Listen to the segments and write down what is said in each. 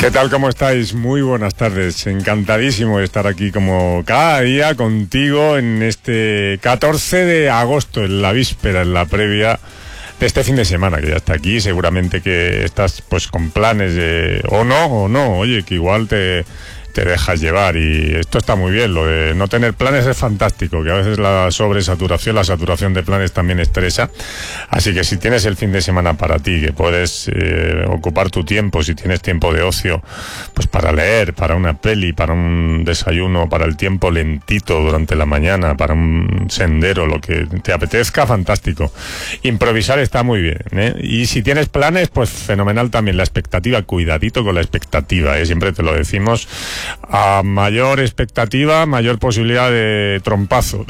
¿Qué tal? ¿Cómo estáis? Muy buenas tardes. Encantadísimo de estar aquí como cada día contigo en este 14 de agosto, en la víspera, en la previa de este fin de semana que ya está aquí. Seguramente que estás pues con planes de o no, oye, que igual te dejas llevar, y esto está muy bien. Lo de no tener planes es fantástico, que a veces la sobresaturación, la saturación de planes también estresa. Así que si tienes el fin de semana para ti, que puedes ocupar tu tiempo, si tienes tiempo de ocio, pues para leer, para una peli, para un desayuno, para el tiempo lentito durante la mañana, para un sendero, lo que te apetezca, fantástico. Improvisar está muy bien, ¿eh? Y si tienes planes, pues fenomenal también. La expectativa, cuidadito con la expectativa, ¿eh? Siempre te lo decimos. A mayor expectativa, mayor posibilidad de trompazo,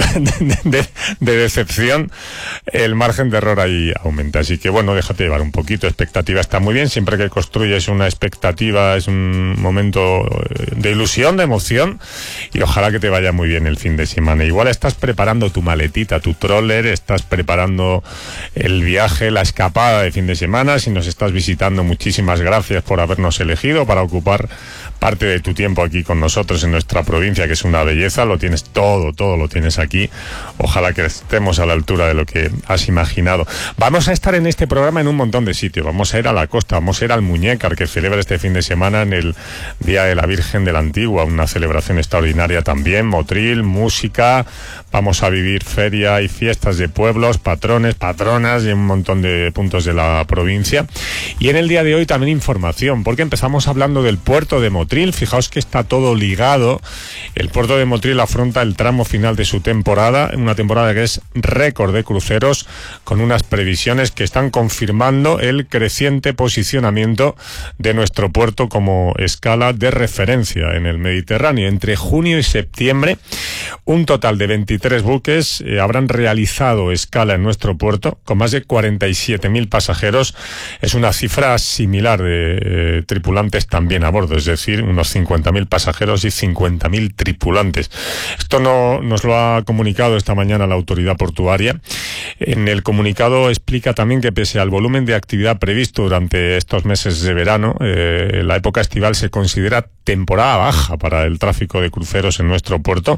de decepción, el margen de error ahí aumenta. Así que bueno, déjate llevar un poquito. Expectativa está muy bien. Siempre que construyes una expectativa es un momento de ilusión, de emoción, y ojalá que te vaya muy bien el fin de semana. Igual estás preparando tu maletita, tu troller, estás preparando el viaje, la escapada de fin de semana. Si nos estás visitando, muchísimas gracias por habernos elegido para ocupar parte de tu tiempo aquí con nosotros en nuestra provincia, que es una belleza. Lo tienes todo lo tienes aquí. Ojalá que estemos a la altura de lo que has imaginado. Vamos a estar en este programa en un montón de sitios. Vamos a ir a la costa, vamos a ir al Muñécar, que celebra este fin de semana en el Día de la Virgen de la Antigua, una celebración extraordinaria también. Motril, música, vamos a vivir feria y fiestas de pueblos, patrones, patronas y un montón de puntos de la provincia. Y en el día de hoy también información, porque empezamos hablando del puerto de Motril. Fijaos que está todo ligado. El puerto de Motril afronta el tramo final de su temporada, una temporada que es récord de cruceros, con unas previsiones que están confirmando el creciente posicionamiento de nuestro puerto como escala de referencia en el Mediterráneo. Entre junio y septiembre, un total de 23 buques habrán realizado escala en nuestro puerto, con más de 47.000 pasajeros. Es una cifra similar de tripulantes también a bordo, es decir, unos 50.000 pasajeros y 50.000 tripulantes. Esto nos lo ha comunicado esta mañana la autoridad portuaria. En el comunicado explica también que pese al volumen de actividad previsto durante estos meses de verano, la época estival se considera temporada baja para el tráfico de cruceros en nuestro puerto.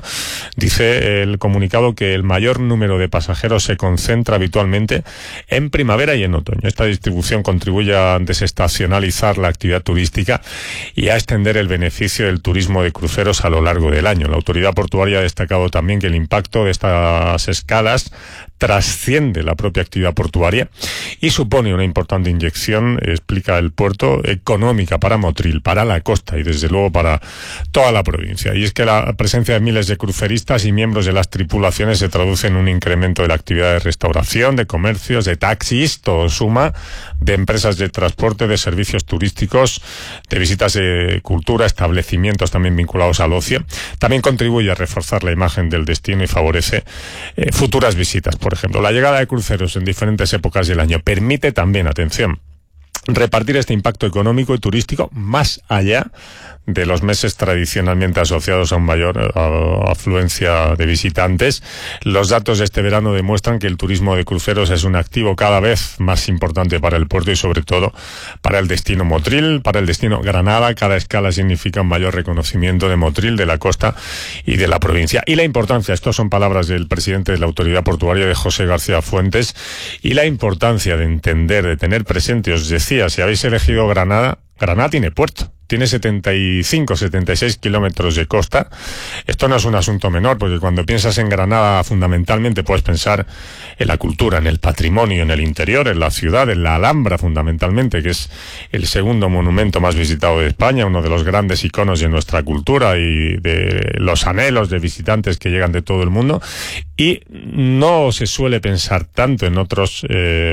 Dice el comunicado que el mayor número de pasajeros se concentra habitualmente en primavera y en otoño. Esta distribución contribuye a desestacionalizar la actividad turística y a extender el beneficio del turismo de cruceros a lo largo del año. La autoridad portuaria ha destacado también que el impacto de estas escalas trasciende la propia actividad portuaria y supone una importante inyección, explica el puerto, económica para Motril, para la costa y desde luego para toda la provincia. Y es que la presencia de miles de cruceristas y miembros de las tripulaciones se traduce en un incremento de la actividad de restauración, de comercios, de taxis, todo suma, de empresas de transporte, de servicios turísticos, de visitas de cultura, establecimientos también vinculados al ocio. También contribuye a reforzar la imagen del destino y favorece futuras visitas. Por ejemplo, la llegada de cruceros en diferentes épocas del año permite también, atención, repartir este impacto económico y turístico más allá de los meses tradicionalmente asociados a una mayor afluencia de visitantes. Los datos de este verano demuestran que el turismo de cruceros es un activo cada vez más importante para el puerto y sobre todo para el destino Motril, para el destino Granada. Cada escala significa un mayor reconocimiento de Motril, de la costa y de la provincia. Y la importancia, estas son palabras del presidente de la autoridad portuaria, de José García Fuentes, y la importancia de entender, de tener presente. Os decía, si habéis elegido Granada, Granada tiene puerto. Tiene 75, 76 kilómetros de costa. Esto no es un asunto menor, porque cuando piensas en Granada, fundamentalmente puedes pensar en la cultura, en el patrimonio, en el interior, en la ciudad, en la Alhambra, fundamentalmente, que es el segundo monumento más visitado de España, uno de los grandes iconos de nuestra cultura y de los anhelos de visitantes que llegan de todo el mundo. Y no se suele pensar tanto en otros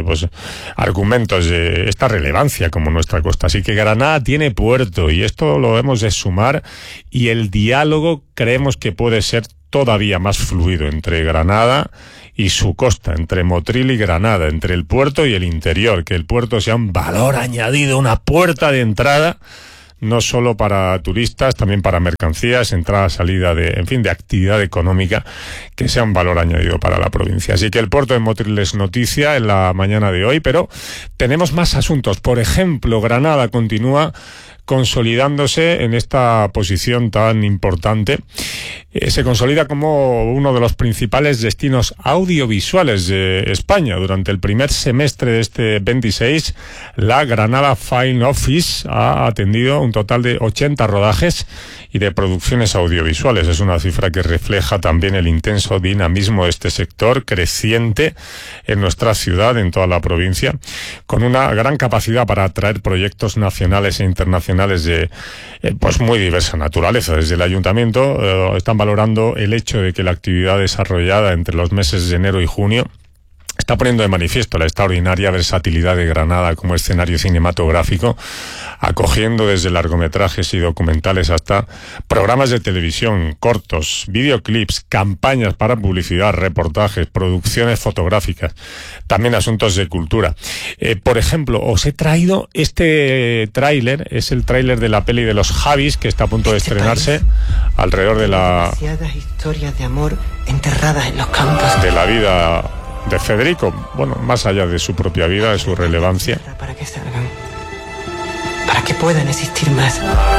argumentos de esta relevancia como nuestra costa. Así que Granada tiene puerto, y esto lo hemos de sumar, y el diálogo creemos que puede ser todavía más fluido entre Granada y su costa, entre Motril y Granada, entre el puerto y el interior, que el puerto sea un valor añadido, una puerta de entrada, no solo para turistas, también para mercancías, entrada, salida de actividad económica, que sea un valor añadido para la provincia. Así que el puerto de Motril es noticia en la mañana de hoy, pero tenemos más asuntos. Por ejemplo, Granada continúa consolidándose en esta posición tan importante. Se consolida como uno de los principales destinos audiovisuales de España. Durante el primer semestre de este 26, la Granada Film Office ha atendido un total de 80 rodajes y de producciones audiovisuales. Es una cifra que refleja también el intenso dinamismo de este sector creciente en nuestra ciudad, en toda la provincia, con una gran capacidad para atraer proyectos nacionales e internacionales de pues muy diversa naturaleza. Desde el ayuntamiento están valorando el hecho de que la actividad desarrollada entre los meses de enero y junio está poniendo de manifiesto la extraordinaria versatilidad de Granada como escenario cinematográfico, acogiendo desde largometrajes y documentales hasta programas de televisión, cortos, videoclips, campañas para publicidad, reportajes, producciones fotográficas, también asuntos de cultura. Por ejemplo, os he traído este tráiler, es el tráiler de la peli de los Javis, que está a punto de estrenarse alrededor de la... demasiadas historias de amor enterradas en los campos. De la vida de Federico, bueno, más allá de su propia vida, de su relevancia. Para que salgan, para que puedan existir más.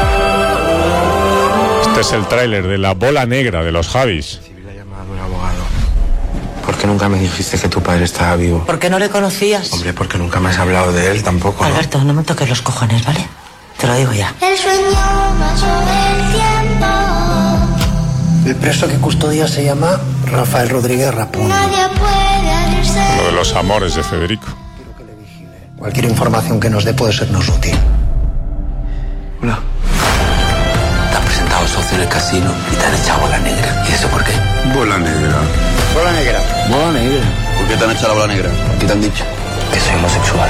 Este es el tráiler de La Bola Negra de los Javis. Recibí la llamada de un abogado. ¿Por qué nunca me dijiste que tu padre estaba vivo? ¿Por qué no le conocías? Hombre, porque nunca me has hablado de él tampoco, ¿no? Alberto, no me toques los cojones, ¿vale? Te lo digo ya. El sueño pasó del tiempo. El preso que custodia se llama Rafael Rodríguez Rapón. Nadie puede hacerse. Uno de los amores de Federico. Quiero que le vigile. Cualquier información que nos dé puede sernos útil. Hola. Te has presentado socio en el casino y te han echado bola negra. ¿Y eso por qué? Bola negra. Bola negra. Bola negra. ¿Por qué te han echado la bola negra? ¿Qué te han dicho? Que soy homosexual.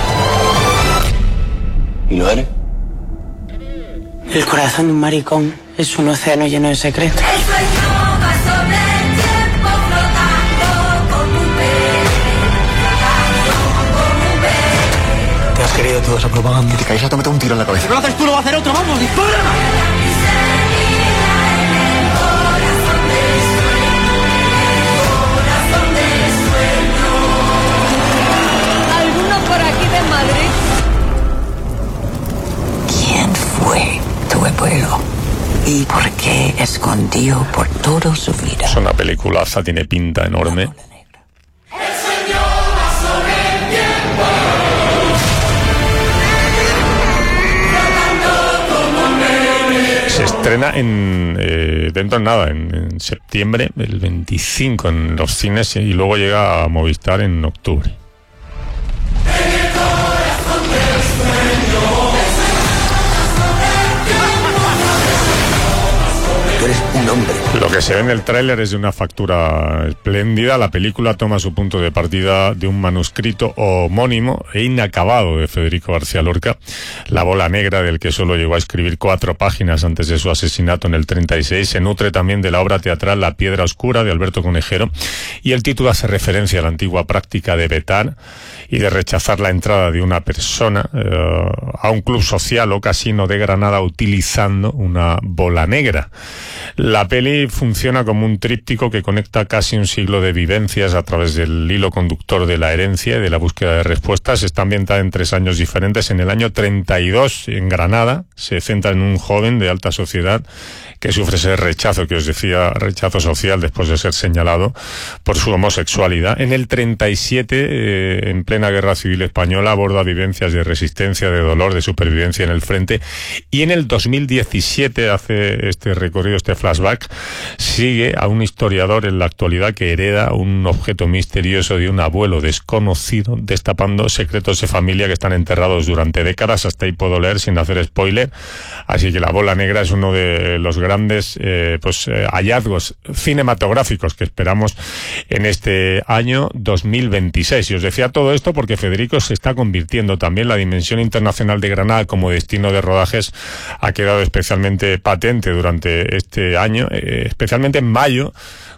¿Y lo eres? El corazón de un maricón es un océano lleno de secretos. El sueño va sobre el tiempo flotando como un pez. ¿Te has querido toda esa propaganda? Te caes a te meto un tiro en la cabeza. Si lo haces tú, lo va a hacer otro. ¡Vamos, dispara! ¿Alguno por aquí de Madrid? ¿Quién fue tu abuelo? ¿Y por qué escondió por toda su vida? Es una peliculaza, tiene pinta enorme. Se estrena dentro de nada, en septiembre, el 25 en los cines, y luego llega a Movistar en octubre. Tú eres un hombre. Lo que se ve en el tráiler es de una factura espléndida. La película toma su punto de partida de un manuscrito homónimo e inacabado de Federico García Lorca, La Bola Negra, del que solo llegó a escribir 4 páginas antes de su asesinato en el 36. Se nutre también de la obra teatral La Piedra Oscura de Alberto Conejero, y el título hace referencia a la antigua práctica de vetar y de rechazar la entrada de una persona a un club social o casino de Granada utilizando una bola negra. La peli funciona como un tríptico que conecta casi un siglo de vivencias a través del hilo conductor de la herencia y de la búsqueda de respuestas. Está ambientada en 3 años diferentes. En el año 32, en Granada, se centra en un joven de alta sociedad que sufre ese rechazo, que os decía, rechazo social después de ser señalado por su homosexualidad. En el 37, en plena Guerra Civil Española, aborda vivencias de resistencia, de dolor, de supervivencia en el frente. Y en el 2017 hace este recorrido, este flashback, sigue a un historiador en la actualidad que hereda un objeto misterioso de un abuelo desconocido, destapando secretos de familia que están enterrados durante décadas. Hasta ahí puedo leer sin hacer spoiler. Así que La Bola Negra es uno de los grandes hallazgos cinematográficos que esperamos en este año 2026. Y os decía todo esto porque Federico se está convirtiendo también. La dimensión internacional de Granada como destino de rodajes ha quedado especialmente patente durante este año, especialmente en mayo,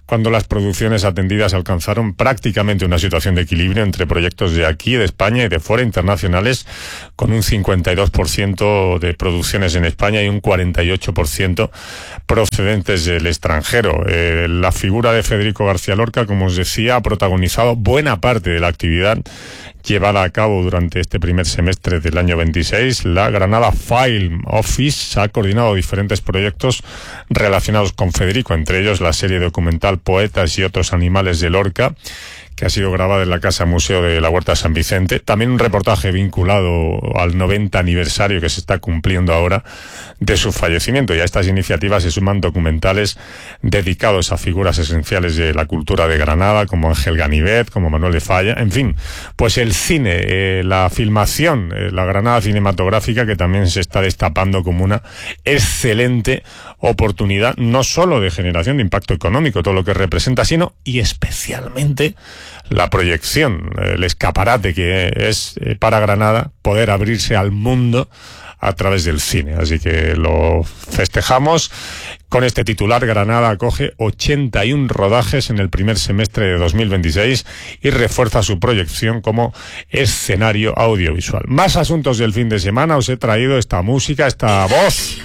cuando las producciones atendidas alcanzaron prácticamente una situación de equilibrio entre proyectos de aquí, de España y de fuera, internacionales, con un 52% de producciones en España y un 48% procedentes del extranjero. La figura de Federico García Lorca, como os decía, ha protagonizado buena parte de la actividad llevada a cabo durante este primer semestre del año 26. La Granada Film Office ha coordinado diferentes proyectos relacionados con Federico, entre ellos la serie documental Poetas y otros animales de Lorca, que ha sido grabada en la Casa Museo de la Huerta de San Vicente. También un reportaje vinculado al 90 aniversario que se está cumpliendo ahora de su fallecimiento. Y a estas iniciativas se suman documentales dedicados a figuras esenciales de la cultura de Granada, como Ángel Ganivet, como Manuel de Falla. En fin, pues el cine, la filmación, la Granada cinematográfica, que también se está destapando como una excelente oportunidad, no solo de generación de impacto económico, todo lo que representa, sino y especialmente la proyección, el escaparate que es para Granada poder abrirse al mundo a través del cine. Así que lo festejamos con este titular. Granada acoge 81 rodajes en el primer semestre de 2026 y refuerza su proyección como escenario audiovisual. Más asuntos del fin de semana. Os he traído esta música, esta voz.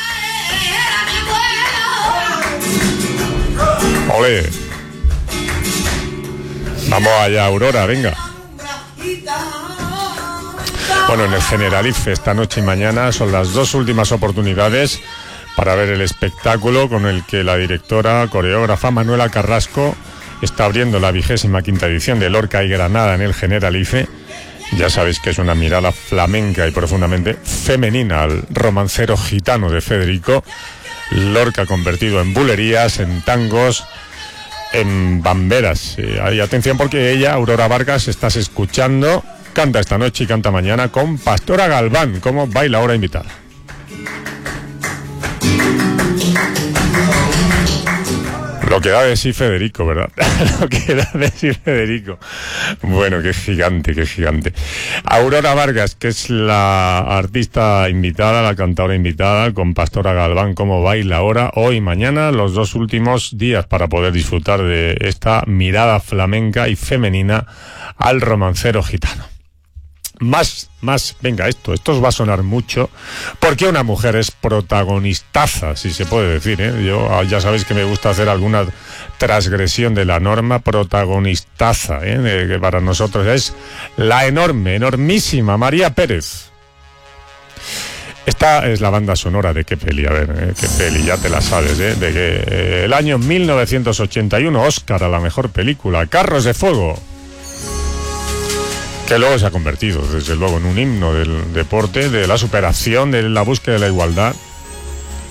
¡Olé! Vamos allá, Aurora, venga. Bueno, en el Generalife esta noche y mañana son las dos últimas oportunidades para ver el espectáculo con el que la directora, coreógrafa Manuela Carrasco está abriendo la 25ª edición de Lorca y Granada en el Generalife. Ya sabéis que es una mirada flamenca y profundamente femenina al romancero gitano de Federico. Lorca convertido en bulerías, en tangos, en bamberas. Hay atención porque ella, Aurora Vargas, estás escuchando, canta esta noche y canta mañana con Pastora Galván como bailaora invitada. Lo que da de sí Federico, ¿verdad? Lo que da de sí Federico. Bueno, qué gigante, qué gigante. Aurora Vargas, que es la artista invitada, la cantadora invitada, con Pastora Galván como bailaora, hoy y mañana, los dos últimos días para poder disfrutar de esta mirada flamenca y femenina al romancero gitano. Más, venga, esto os va a sonar mucho, porque una mujer es protagonistaza, si se puede decir, ¿eh? Yo ya sabéis que me gusta hacer alguna transgresión de la norma, protagonistaza, que para nosotros es la enormísima María Pérez. Esta es la banda sonora de qué peli, a ver, qué peli, ya te la sabes, de que el año 1981, Oscar a la mejor película, Carros de Fuego, que luego se ha convertido, desde luego, en un himno del deporte, de la superación, de la búsqueda de la igualdad.